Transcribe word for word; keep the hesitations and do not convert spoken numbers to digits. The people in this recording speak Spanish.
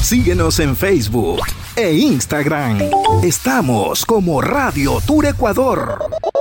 Síguenos en Facebook e Instagram. Estamos como Radio Tour Ecuador.